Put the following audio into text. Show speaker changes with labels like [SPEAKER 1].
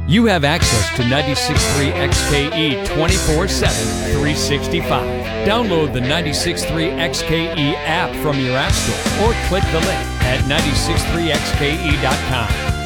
[SPEAKER 1] You have access to 96.3 XKE 24/7, 365. Download the 96.3 XKE app from your app store or click the link at 963xke.com.